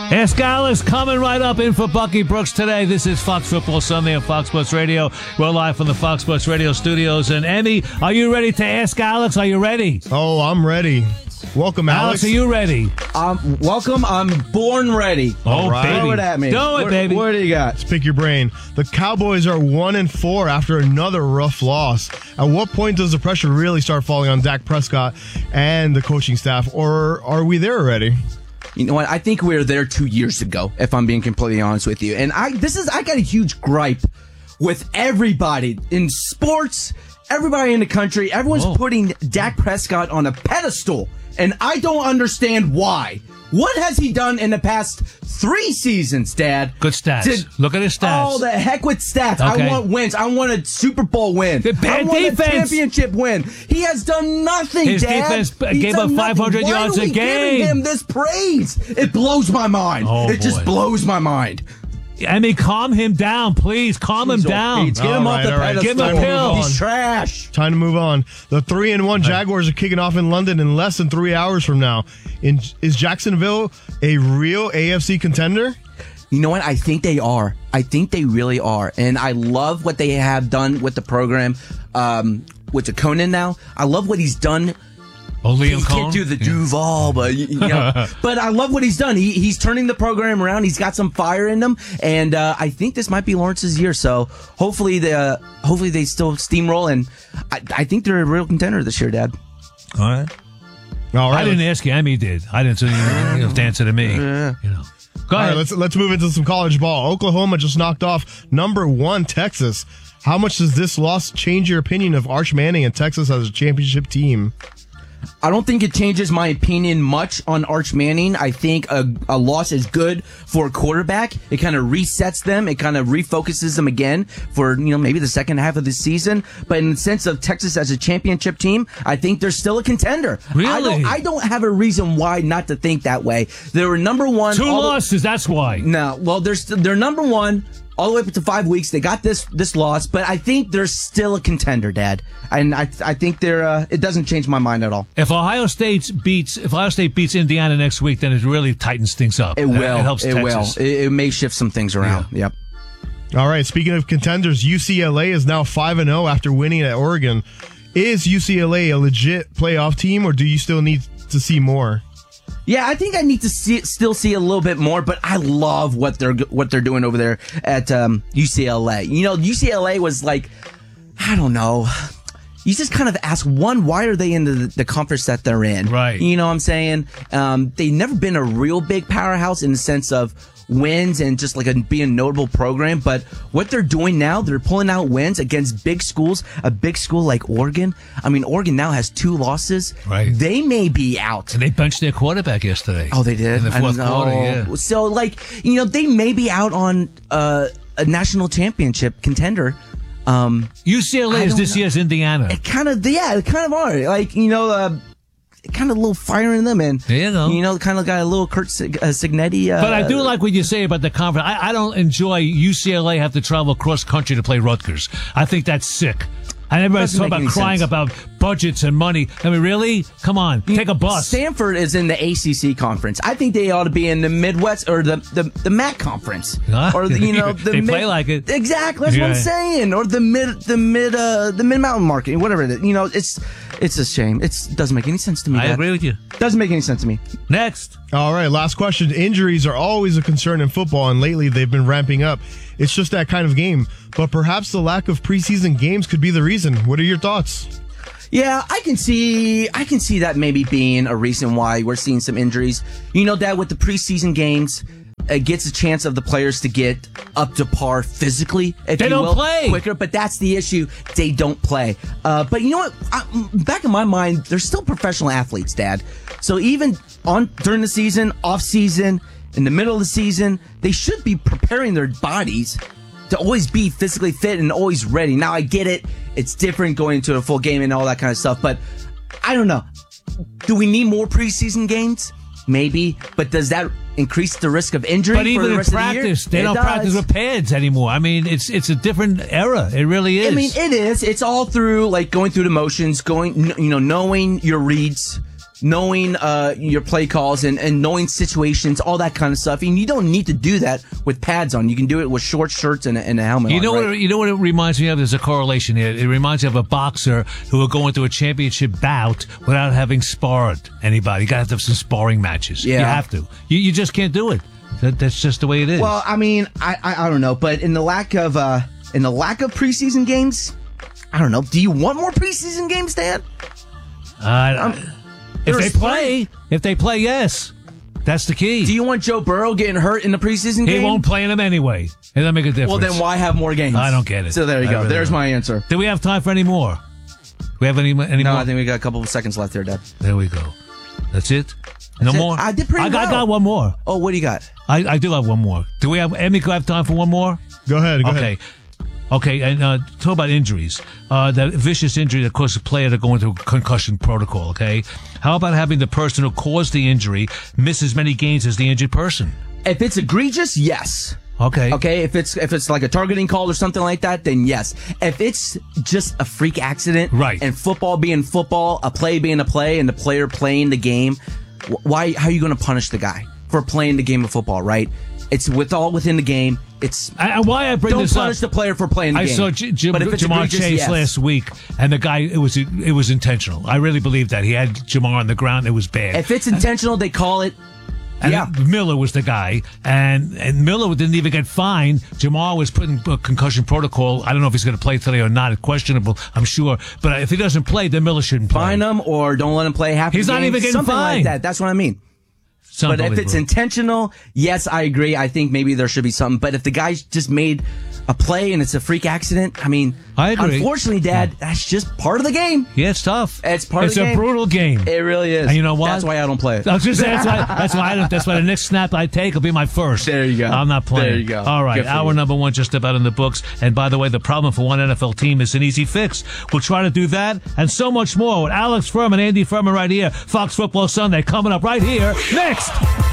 Ask Alex coming right up in for Bucky Brooks today. This is Fox Football Sunday on Fox Sports Radio. We're live from the Fox Sports Radio studios. And Emmy, are you ready to ask Alex? Are you ready? Oh, I'm ready. Welcome, Alex. Alex, are you ready? Welcome. I'm born ready. Oh, right. Throw it at me. Do it, baby. What do you got? Let's pick your brain. The Cowboys are 1-4 after another rough loss. At what point does the pressure really start falling on Dak Prescott and the coaching staff, or are we there already? You know what? I think we were there 2 years ago, if I'm being completely honest with you. And I got a huge gripe with everybody in sports, everybody in the country. Everyone's putting Dak Prescott on a pedestal, and I don't understand why. What has he done in the past 3 seasons, Dad? Good stats. Look at his stats. Oh, the heck with stats. Okay. I want wins. I want a Super Bowl win. The bad I want defense. a championship win. He has done nothing, His Dad. defense He's gave done up 500 nothing. yards Why are a we game? giving him this praise? It blows my mind. Oh, it just boy. blows my mind. Emmy, calm him down, please. Calm him down. Get him off the pedestal. Give him a pill. He's trash. Time to move on. The 3-1 Jaguars are kicking off in London in less than 3 hours from now. Is Jacksonville a real AFC contender? You know what? I think they are. I think they really are. And I love what they have done with the program, with the Conan now. I love what he's done. Oh, Liam He Cohen? can't do the Duval, but you know. But I love what he's done. He's turning the program around. He's got some fire in him, and I think this might be Lawrence's year. So hopefully they still steamroll, and I think they're a real contender this year, Dad. All right. I didn't ask you. Emmy did. I didn't. So you have to answer to me. You know. Go All ahead. right, let's move into some college ball. Oklahoma just knocked off number 1 Texas. How much does this loss change your opinion of Arch Manning and Texas as a championship team? I don't think it changes my opinion much on Arch Manning. I think a loss is good for a quarterback. It kind of resets them. It kind of refocuses them again for, maybe the second half of the season. But in the sense of Texas as a championship team, I think they're still a contender. Really? I don't have a reason why not to think that way. They were number 1. 2 losses, that's why. No, well, they're number 1 all the way up to 5 weeks. They got this loss, but I think they're still a contender, Dad. And I think they're. It doesn't change my mind at all. If Ohio State beats Indiana next week, then it really tightens things up. It will. It helps Texas. Will. It may shift some things around. Yeah. Yep. All right, speaking of contenders, UCLA is now 5-0 after winning at Oregon. Is UCLA a legit playoff team, or do you still need to see more? Yeah, I think I need to still see a little bit more, but I love what they're doing over there at UCLA. UCLA was like, I don't know. You just kind of ask, why are they in the conference that they're in? Right. You know what I'm saying? They've never been a real big powerhouse in the sense of wins and just like being a notable program. But what they're doing now, they're pulling out wins against big schools. A big school like Oregon. I mean, Oregon now has 2 losses. Right. They may be out. And they benched their quarterback yesterday. Oh, they did? In the fourth quarter, yeah. So, they may be out on a national championship contender. UCLA is this year's Indiana. It kind of are. Kind of a little fire in them, and there you go. Kind of got a little Kurt Signetti. But I do like what you say about the conference. I don't enjoy UCLA have to travel cross country to play Rutgers. I think that's sick. And everybody's talking about crying about budgets and money. I mean, really? Come on, take a bus. Stanford is in the ACC conference. I think they ought to be in the Midwest or the MAC conference, or they play like it. Exactly, that's what I'm saying. Or the mid mountain market, whatever it is. It's a shame. It doesn't make any sense to me. I agree with you. Doesn't make any sense to me. Next. All right, last question. Injuries are always a concern in football, and lately they've been ramping up. It's just that kind of game. But perhaps the lack of preseason games could be the reason. What are your thoughts? Yeah, I can see that maybe being a reason why we're seeing some injuries. Dad, with the preseason games, it gets a chance of the players to get up to par physically, if they you don't will, play quicker. But that's the issue. They don't play. But you know what? Back in my mind, they're still professional athletes, Dad. So even during the season, off season, in the middle of the season, they should be preparing their bodies to always be physically fit and always ready. Now, I get it. It's different going into a full game and all that kind of stuff. But I don't know. Do we need more preseason games? Maybe. But does that increase the risk of injury but even for the in rest practice, of the year? they don't practice with pads anymore. I mean, it's a different era. It really is. I mean, it is. It's all through, going through the motions, knowing your reads, knowing your play calls and knowing situations, all that kind of stuff. And you don't need to do that with pads on. You can do it with short shirts and a helmet on. You know what it reminds me of? There's a correlation here. It reminds me of a boxer who will go into a championship bout without having sparred anybody. You got to have some sparring matches. Yeah. You have to. You just can't do it. That's just the way it is. Well, I mean, I don't know, but in the lack of preseason games, I don't know. Do you want more preseason games, Dan? If they play, yes. That's the key. Do you want Joe Burrow getting hurt in the preseason game? He won't play in them anyway. It doesn't make a difference. Well, then why have more games? I don't get it. So there you go. Really There's don't. my answer. Do we have time for any more? We have any more? No, I think we got a couple of seconds left there, Dad. There we go. That's it? No more? I did pretty well. I got one more. Oh, what do you got? I do have one more. Do we have time for one more? Go ahead. Go ahead. Okay, and talk about injuries. That vicious injury that caused a player to go into concussion protocol, okay? How about having the person who caused the injury miss as many games as the injured person? If it's egregious, yes. Okay. Okay, if it's like a targeting call or something like that, then yes. If it's just a freak accident, right, and football being football, a play being a play, and the player playing the game, how are you going to punish the guy for playing the game of football, right? It's within the game. It's why I bring this up. Don't punish the player for playing the game. I saw Jamar Chase last week, and the guy, it was intentional. I really believe that. He had Jamar on the ground. It was bad. If it's intentional, they call it. And Miller was the guy, and Miller didn't even get fined. Jamar was put in a concussion protocol. I don't know if he's going to play today or not. It's questionable, I'm sure. But if he doesn't play, then Miller shouldn't play. Fine him or don't let him play half the game. He's not even getting something fined. like that. That's what I mean. But if it's intentional, yes, I agree. I think maybe there should be something. But if the guy just made a play and it's a freak accident, I mean, I agree. Unfortunately, Dad, that's just part of the game. Yeah, it's tough. It's part of the game. It's a brutal game. It really is. And you know what? That's why I don't play it. I was just saying, that's why the next snap I take will be my first. There you go. I'm not playing. There you go. All right, hour number one just about in the books. And by the way, the problem for one NFL team is an easy fix. We'll try to do that and so much more with Alex Furman, Andy Furman right here. Fox Football Sunday coming up right here next.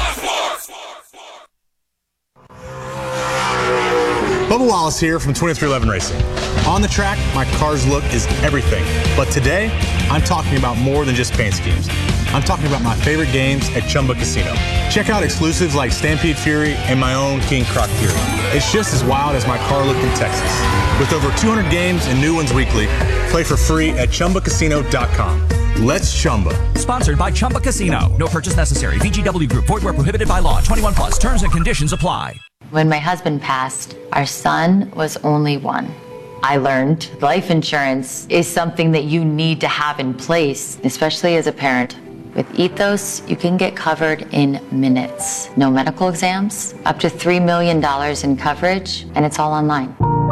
Bubba Wallace here from 2311 Racing. On the track, my car's look is everything. But today, I'm talking about more than just paint schemes. I'm talking about my favorite games at Chumba Casino. Check out exclusives like Stampede Fury and my own King Croc Fury. It's just as wild as my car looked in Texas. With over 200 games and new ones weekly, play for free at ChumbaCasino.com. Let's Chumba. Sponsored by Chumba Casino. No purchase necessary. VGW Group. Void where prohibited by law. 21 plus. Terms and conditions apply. When my husband passed, our son was only one. I learned life insurance is something that you need to have in place, especially as a parent. With Ethos, you can get covered in minutes. No medical exams, up to $3 million in coverage, and it's all online.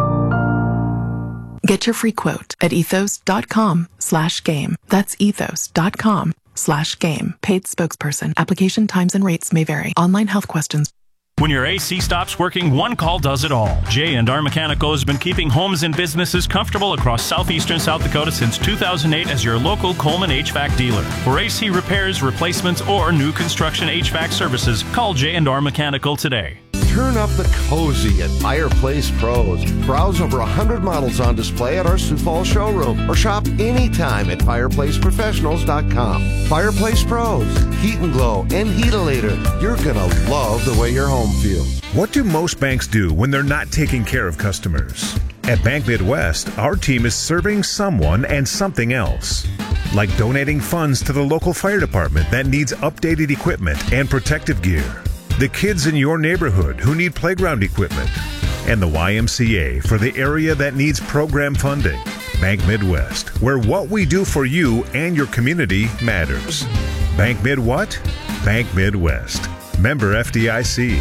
Get your free quote at ethos.com/game. That's ethos.com/game. Paid spokesperson. Application times and rates may vary. Online health questions. When your AC stops working, one call does it all. J&R Mechanical has been keeping homes and businesses comfortable across southeastern South Dakota since 2008 as your local Coleman HVAC dealer. For AC repairs, replacements, or new construction HVAC services, call J&R Mechanical today. Turn up the cozy at Fireplace Pros. Browse over 100 models on display at our Sioux Falls showroom or shop anytime at fireplaceprofessionals.com. Fireplace Pros, Heat and Glow and Heatalator. You're gonna love the way your home feels. What do most banks do when they're not taking care of customers? At Bank Midwest, our team is serving someone and something else. Like donating funds to the local fire department that needs updated equipment and protective gear. The kids in your neighborhood who need playground equipment, and the YMCA for the area that needs program funding. Bank Midwest, where what we do for you and your community matters. Bank Mid what? Bank Midwest. Member FDIC.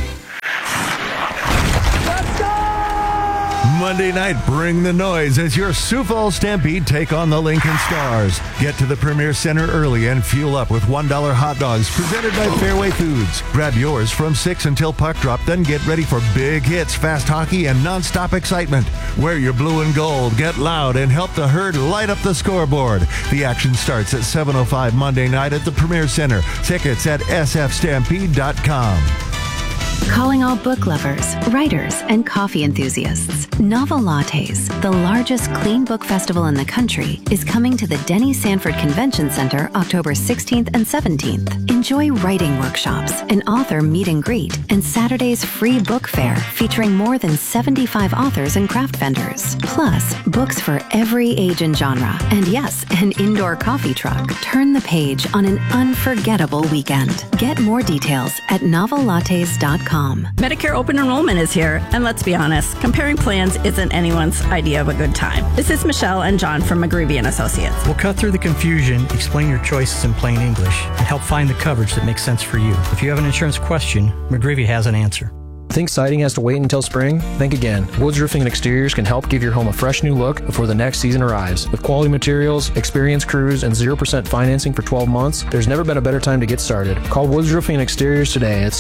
Monday night, bring the noise as your Sioux Falls Stampede take on the Lincoln Stars. Get to the Premier Center early and fuel up with $1 hot dogs presented by Fairway Foods. Grab yours from 6 until puck drop, then get ready for big hits, fast hockey, and nonstop excitement. Wear your blue and gold, get loud, and help the herd light up the scoreboard. The action starts at 7:05 Monday night at the Premier Center. Tickets at sfstampede.com. Calling all book lovers, writers, and coffee enthusiasts. Novel Lattes, the largest clean book festival in the country, is coming to the Denny Sanford Convention Center October 16th and 17th. Enjoy writing workshops, an author meet and greet, and Saturday's free book fair featuring more than 75 authors and craft vendors. Plus, books for every age and genre. And yes, an indoor coffee truck. Turn the page on an unforgettable weekend. Get more details at novellattes.com. Medicare open enrollment is here, and let's be honest, comparing plans isn't anyone's idea of a good time. This is Michelle and John from McGreevy & Associates. We'll cut through the confusion, explain your choices in plain English, and help find the coverage that makes sense for you. If you have an insurance question, McGreevy has an answer. Think siding has to wait until spring? Think again. Woods Roofing and Exteriors can help give your home a fresh new look before the next season arrives. With quality materials, experienced crews, and 0% financing for 12 months, there's never been a better time to get started. Call Woods Roofing and Exteriors today at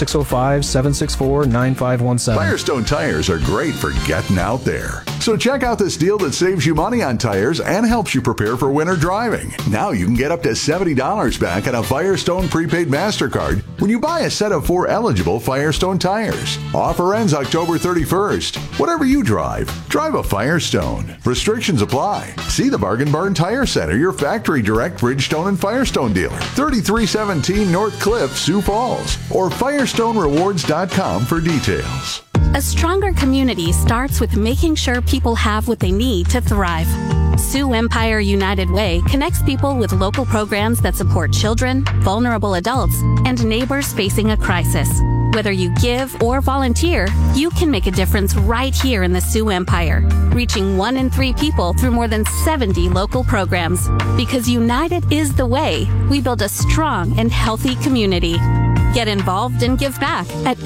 605-764-9517. Firestone tires are great for getting out there. So check out this deal that saves you money on tires and helps you prepare for winter driving. Now you can get up to $70 back on a Firestone prepaid MasterCard when you buy a set of 4 eligible Firestone tires. Offer ends October 31st. Whatever you drive a Firestone. Restrictions apply. See the Bargain Barn Tire Center, your factory direct Bridgestone and Firestone dealer. 3317 North Cliff, Sioux Falls. Or FirestoneRewards.com for details. A stronger community starts with making sure people have what they need to thrive. Sioux Empire United Way connects people with local programs that support children, vulnerable adults, and neighbors facing a crisis. Whether you give or volunteer, you can make a difference right here in the Sioux Empire, reaching 1 in 3 people through more than 70 local programs. Because united is the way we build a strong and healthy community. Get involved and give back at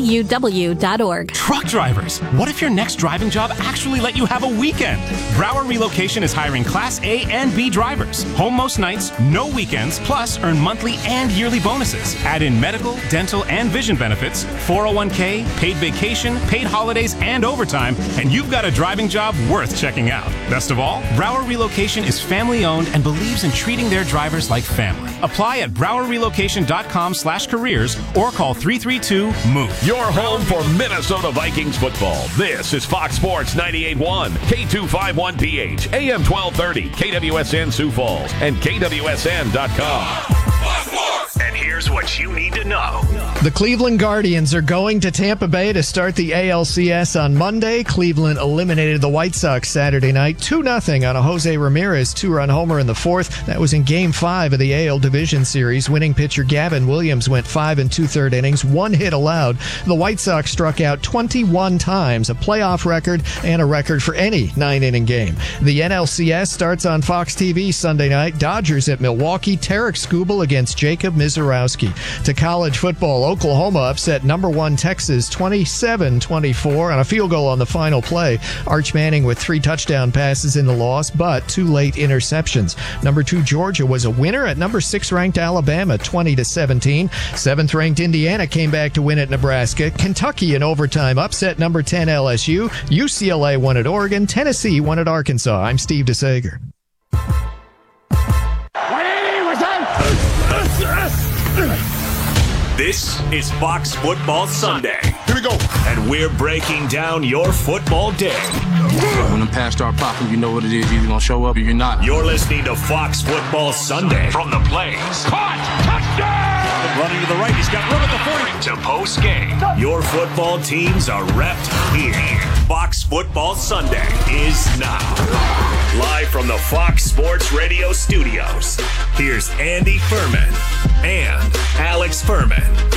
SEUW.org. Truck drivers, what if your next driving job actually let you have a weekend? Brower Relocation is hiring Class A and B drivers. Home most nights, no weekends, plus earn monthly and yearly bonuses. Add in medical, dental, and vision benefits, 401k, paid vacation, paid holidays, and overtime, and you've got a driving job worth checking out. Best of all, Brower Relocation is family-owned and believes in treating their drivers like family. Apply at browerrelocation.com/careers or call 332-MOVE. Your home for Minnesota Vikings football. This is Fox Sports 98.1, K251PH, AM 1230, KWSN Sioux Falls, and KWSN.com. And here's what you need to know. The Cleveland Guardians are going to Tampa Bay to start the ALCS on Monday. Cleveland eliminated the White Sox Saturday night 2-0 on a Jose Ramirez 2-run homer in the 4th. That was in Game 5 of the AL Division Series. Winning pitcher Gavin Williams went 5 2/3 innings, 1 hit allowed. The White Sox struck out 21 times, a playoff record and a record for any 9-inning game. The NLCS starts on Fox TV Sunday night. Dodgers at Milwaukee. Tarek Skubal against Jacob Mizorowski. To college football, Oklahoma upset number 1 Texas 27-24 on a field goal on the final play. Arch Manning with 3 touchdown passes in the loss, but 2 late interceptions. Number 2 Georgia was a winner at number 6 ranked Alabama 20-17. 7th ranked Indiana came back to win at Nebraska. Kentucky in overtime upset number 10 LSU. UCLA won at Oregon. Tennessee won at Arkansas. I'm Steve DeSager. This is Fox Football Sunday. Here we go. And we're breaking down your football day. When the pass start popping, you know what it is. You're either going to show up or you're not. You're listening to Fox Football Sunday. From the plains. Caught! Touchdown! Running to the right. He's got room at the 40. To post game. Your football teams are repped here. Fox Football Sunday is now. Live from the Fox Sports Radio studios. Here's Andy Furman and Alex Furman.